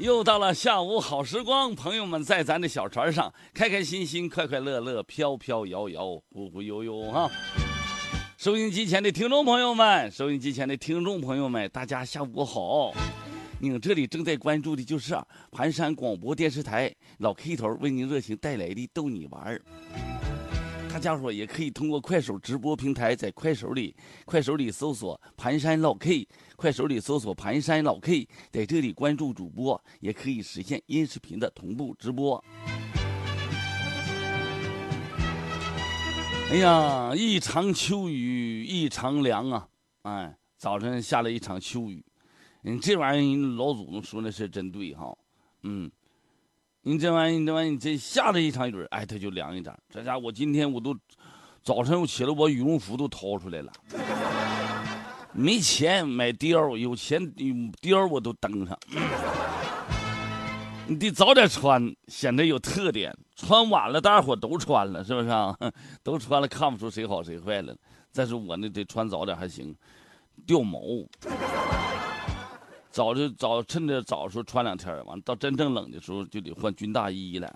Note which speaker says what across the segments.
Speaker 1: 又到了下午好时光，朋友们在咱的小船上开开心心、快快乐乐、飘飘摇摇、忽忽悠悠哈。收音机前的听众朋友们，大家下午好。您这里正在关注的就是盘山广播电视台老 K 头为您热情带来的逗你玩儿。大家伙也可以通过快手直播平台，在快手里搜索盘山老 K， 快手里搜索盘山老 K， 在这里关注主播，也可以实现音视频的同步直播。哎呀，一场秋雨一场凉啊！哎，早晨下了一场秋雨，这玩意儿老祖宗说的是真对哈，你这玩意儿，你这下了一场雨，哎，它就凉一点。这家我今天我都早晨我起来，我羽绒服都掏出来了。没钱买貂，有钱貂我都登上。你得早点穿，显得有特点。穿晚了，大家伙都穿了，是不是啊？都穿了，看不出谁好谁坏了。但是我那得穿早点还行，掉毛。趁着早时候穿2天，完到真正冷的时候就得换军大衣了。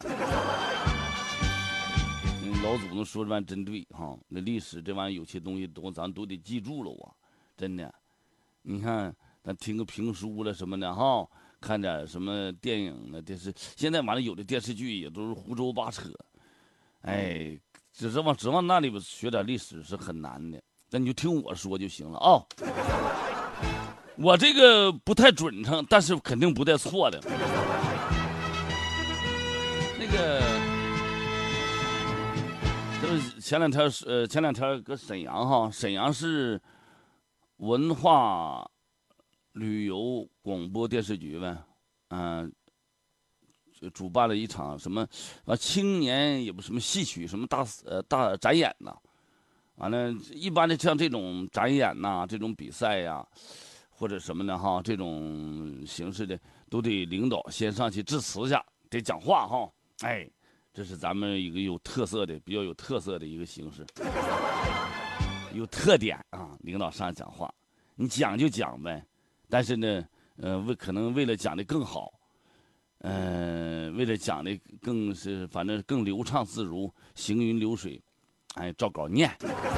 Speaker 1: 老祖宗说这玩意真对哈，那历史这玩意有些东西咱都得记住了啊，真的。你看，咱听个评书了什么的哈，看点什么电影了，电视现在完了有的电视剧也都是胡诌八扯，哎，指望那里边学点历史是很难的，那你就听我说就行了啊。我这个不太准成，但是肯定不带错的。那个，就是前两天搁沈阳哈，沈阳市文化旅游广播电视局呗，主办了一场什么青年也不什么戏曲什么大展演呐，完了一般的像这种展演呐，这种比赛呀。或者什么的哈，这种形式的都得领导先上去致辞去，得讲话哈。哎，这是咱们一个比较有特色的一个形式，有特点啊。领导上讲话，你讲就讲呗。但是呢，可能为了讲的更好，为了讲的反正更流畅自如，行云流水，哎，照稿念。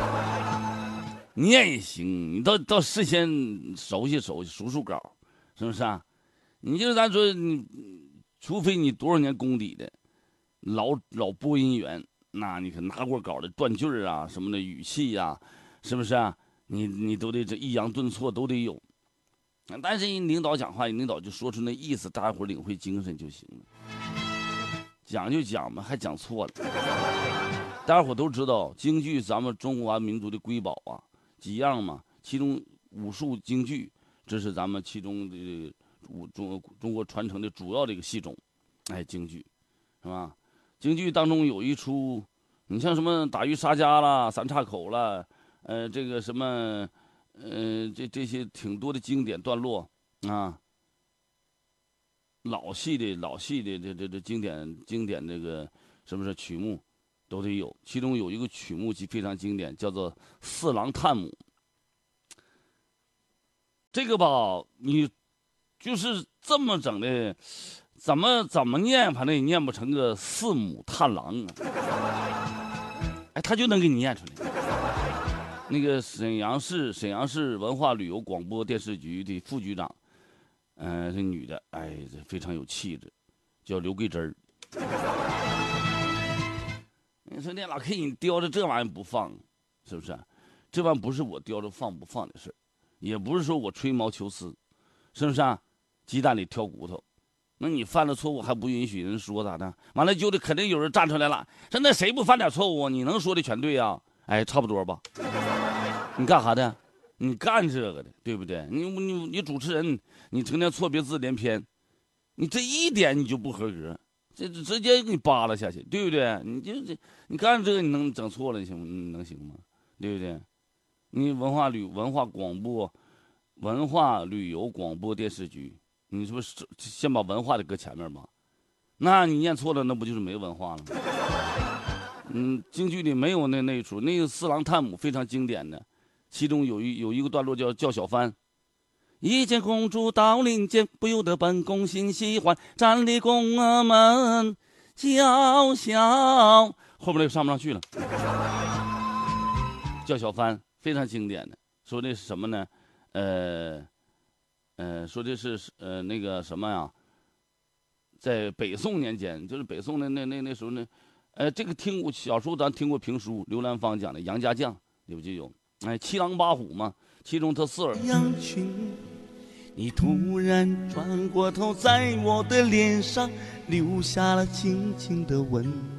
Speaker 1: 念也行，你到事先熟悉熟稿，是不是啊？你就是咱说除非你多少年功底的老播音员，那你可拿过稿的断句啊什么的语气呀，是不是啊？你都得这抑扬顿挫都得有。但是领导讲话，领导就说出那意思，大家伙领会精神就行了。讲就讲嘛，还讲错了。大家伙都知道京剧咱们中华民族的瑰宝啊。几样嘛，其中武术京剧，这是咱们其中的中国传承的主要的一个戏种，哎，京剧，是吧？京剧当中有一出，你像什么打渔杀家啦、三岔口啦，这个什么，这些挺多的经典段落啊，老戏的这经典这个是不是曲目？都得有，其中有一个曲目非常经典，叫做《四郎探母》。这个吧，你就是这么整的，怎么念，反正也念不成个四母探郎啊。哎，他就能给你念出来。那个沈阳市文化旅游广播电视局的副局长，是女的，哎，非常有气质，叫刘桂珍。你说那老 K 你叼着这玩意儿不放，是不是？这玩意儿不是我叼着放不放的事，也不是说我吹毛求疵，是不是啊？鸡蛋里挑骨头，那你犯了错误还不允许人说咋的？完了就得肯定有人站出来了，说那谁不犯点错误，你能说的全对啊？哎，差不多吧。你干啥的？你干这个的，对不对？你主持人，你成天错别字连篇，你这一点你就不合格。这直接给你扒拉下去，对不对？你干这个你能整错了，你能行吗？对不对？你文化旅游广播电视局，你是不是先把文化的搁前面吧？那你念错了，那不就是没文化了吗？京剧里没有那一出，那个四郎探母非常经典的，其中有一个段落叫小帆， 一见公主到林间，不由得本宫心喜欢，站立宫门叫小。后面那个上不上去了，叫小帆，非常经典的。说的是什么呢？说的是那个什么呀，在北宋年间，就是北宋的那时候呢，这个小时候咱听过评书，刘兰芳讲的杨家将里边就有，七狼八虎嘛，其中他四儿。你突然转过头，在我的脸上留下了轻轻的吻。